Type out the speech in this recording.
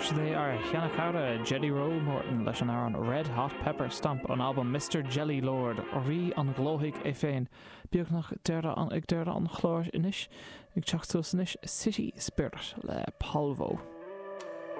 They are Hannah Cowda, Jelly Roll Morton, leis an aran Red Hot Pepper Stomp on album Mr. Jelly Lord, rí an glóigh é féin. Bíag nach deirda an chlár inis, ag teachtú inis City Spirit le Polvo.